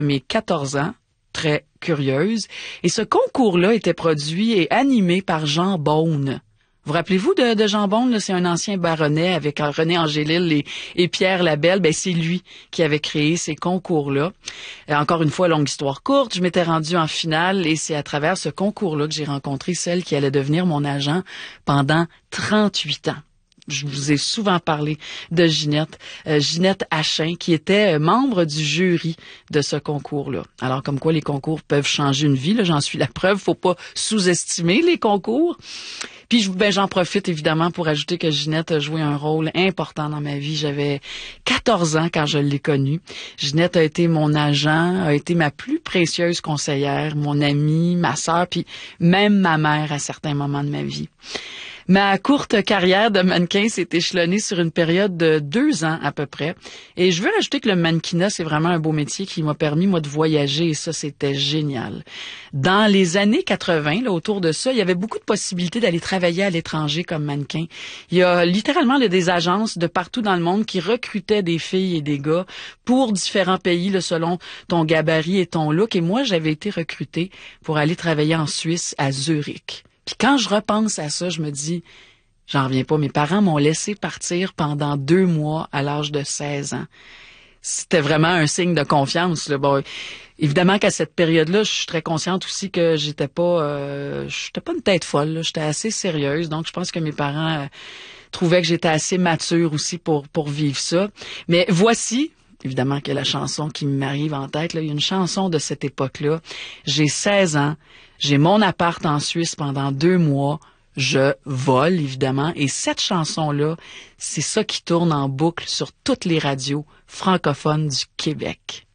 mes 14 ans, très curieuse. Et ce concours-là était produit et animé par Jean Beaune. Vous rappelez-vous de Jean Beaune? C'est un ancien baronnet avec René Angélil et Pierre Labelle. Ben, c'est lui qui avait créé ces concours-là. Encore une fois, longue histoire courte, je m'étais rendue en finale et c'est à travers ce concours-là que j'ai rencontré celle qui allait devenir mon agent pendant 38 ans. Je vous ai souvent parlé de Ginette Achin, qui était membre du jury de ce concours-là. Alors, comme quoi les concours peuvent changer une vie, là, j'en suis la preuve. Faut pas sous-estimer les concours. Puis, j'en profite évidemment pour ajouter que Ginette a joué un rôle important dans ma vie. J'avais 14 ans quand je l'ai connue. Ginette a été mon agent, a été ma plus précieuse conseillère, mon amie, ma sœur, puis même ma mère à certains moments de ma vie. Ma courte carrière de mannequin s'est échelonnée sur une période de 2 ans à peu près. Et je veux rajouter que le mannequinat, c'est vraiment un beau métier qui m'a permis, moi, de voyager et ça, c'était génial. Dans les années 80, là, autour de ça, il y avait beaucoup de possibilités d'aller travailler à l'étranger comme mannequin. Il y a littéralement des agences de partout dans le monde qui recrutaient des filles et des gars pour différents pays, là, selon ton gabarit et ton look. Et moi, j'avais été recrutée pour aller travailler en Suisse, à Zurich. Puis quand je repense à ça, je me dis, j'en reviens pas, mes parents m'ont laissé partir pendant 2 mois à l'âge de 16 ans. C'était vraiment un signe de confiance, là. Bon, évidemment qu'à cette période-là, je suis très consciente aussi que j'étais pas une tête folle, là. J'étais assez sérieuse, donc je pense que mes parents trouvaient que j'étais assez mature aussi pour vivre ça. Mais voici, évidemment que la chanson qui m'arrive en tête, là, il y a une chanson de cette époque-là. J'ai 16 ans, j'ai mon appart en Suisse pendant 2 mois, je vole évidemment, et cette chanson-là, c'est ça qui tourne en boucle sur toutes les radios francophones du Québec.